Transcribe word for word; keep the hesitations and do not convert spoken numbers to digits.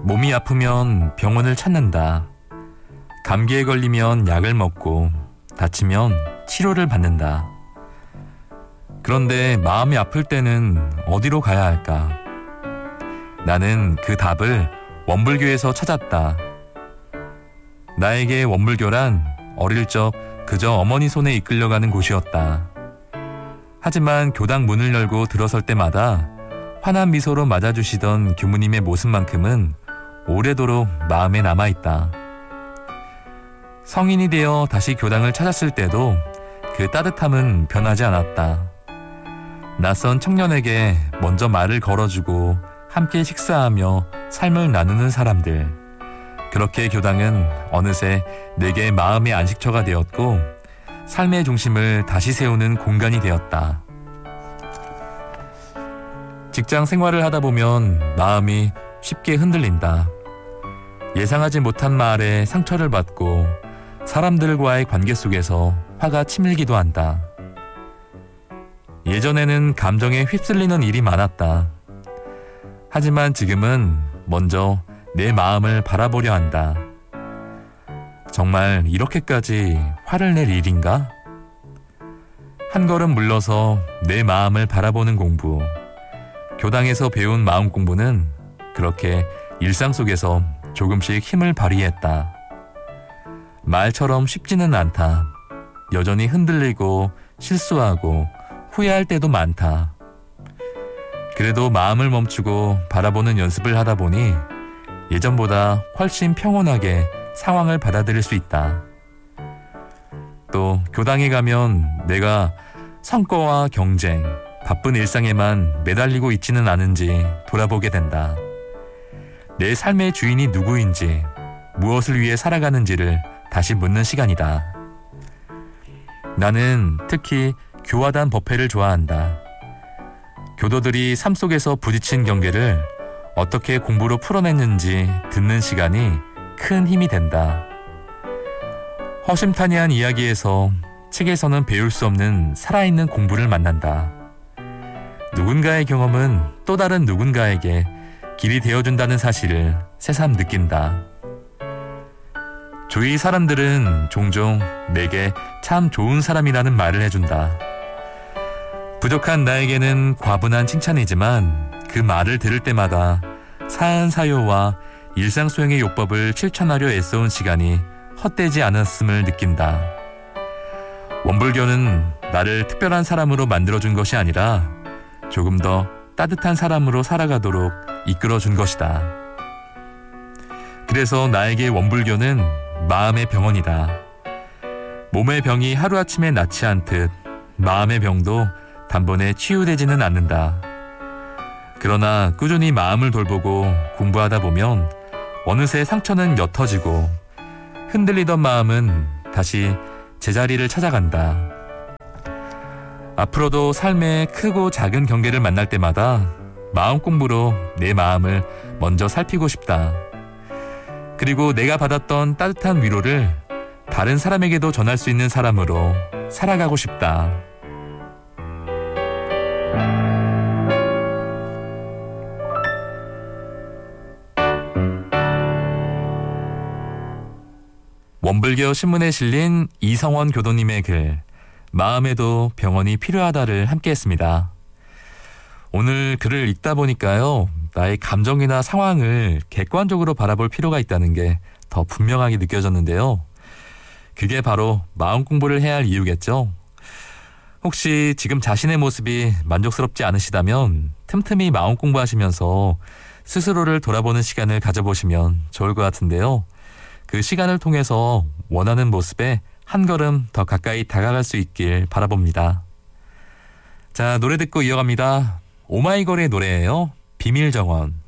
몸이 아프면 병원을 찾는다. 감기에 걸리면 약을 먹고 다치면 치료를 받는다. 그런데 마음이 아플 때는 어디로 가야 할까? 나는 그 답을 원불교에서 찾았다. 나에게 원불교란 어릴 적 그저 어머니 손에 이끌려가는 곳이었다. 하지만 교당 문을 열고 들어설 때마다 환한 미소로 맞아주시던 교무님의 모습만큼은 오래도록 마음에 남아있다. 성인이 되어 다시 교당을 찾았을 때도 그 따뜻함은 변하지 않았다. 낯선 청년에게 먼저 말을 걸어주고 함께 식사하며 삶을 나누는 사람들. 그렇게 교당은 어느새 내게 마음의 안식처가 되었고 삶의 중심을 다시 세우는 공간이 되었다. 직장 생활을 하다 보면 마음이 쉽게 흔들린다. 예상하지 못한 말에 상처를 받고 사람들과의 관계 속에서 화가 치밀기도 한다. 예전에는 감정에 휩쓸리는 일이 많았다. 하지만 지금은 먼저 내 마음을 바라보려 한다. 정말 이렇게까지 화를 낼 일인가? 한 걸음 물러서 내 마음을 바라보는 공부. 교당에서 배운 마음 공부는 그렇게 일상 속에서 조금씩 힘을 발휘했다. 말처럼 쉽지는 않다. 여전히 흔들리고 실수하고 후회할 때도 많다. 그래도 마음을 멈추고 바라보는 연습을 하다 보니 예전보다 훨씬 평온하게 상황을 받아들일 수 있다. 또 교당에 가면 내가 성과와 경쟁, 바쁜 일상에만 매달리고 있지는 않은지 돌아보게 된다. 내 삶의 주인이 누구인지, 무엇을 위해 살아가는지를 다시 묻는 시간이다. 나는 특히 교화단 법회를 좋아한다. 교도들이 삶 속에서 부딪힌 경계를 어떻게 공부로 풀어냈는지 듣는 시간이 큰 힘이 된다. 허심탄회한 이야기에서 책에서는 배울 수 없는 살아있는 공부를 만난다. 누군가의 경험은 또 다른 누군가에게 길이 되어준다는 사실을 새삼 느낀다. 주위 사람들은 종종 내게 참 좋은 사람이라는 말을 해준다. 부족한 나에게는 과분한 칭찬이지만 그 말을 들을 때마다 사한 사요와 일상 수행의 요법을 실천하려 애써온 시간이 헛되지 않았음을 느낀다. 원불교는 나를 특별한 사람으로 만들어준 것이 아니라 조금 더 따뜻한 사람으로 살아가도록 이끌어준 것이다. 그래서 나에게 원불교는 마음의 병원이다. 몸의 병이 하루아침에 낫지 않듯 마음의 병도 단번에 치유되지는 않는다. 그러나 꾸준히 마음을 돌보고 공부하다 보면 어느새 상처는 옅어지고 흔들리던 마음은 다시 제자리를 찾아간다. 앞으로도 삶의 크고 작은 경계를 만날 때마다 마음 공부로 내 마음을 먼저 살피고 싶다. 그리고 내가 받았던 따뜻한 위로를 다른 사람에게도 전할 수 있는 사람으로 살아가고 싶다. 원불교 신문에 실린 이성원 교도님의 글, 마음에도 병원이 필요하다를 함께했습니다. 오늘 글을 읽다 보니까요, 나의 감정이나 상황을 객관적으로 바라볼 필요가 있다는 게 더 분명하게 느껴졌는데요. 그게 바로 마음 공부를 해야 할 이유겠죠. 혹시 지금 자신의 모습이 만족스럽지 않으시다면 틈틈이 마음 공부하시면서 스스로를 돌아보는 시간을 가져보시면 좋을 것 같은데요. 그 시간을 통해서 원하는 모습에 한 걸음 더 가까이 다가갈 수 있길 바라봅니다. 자, 노래 듣고 이어갑니다. 오마이걸의 노래예요. 비밀정원.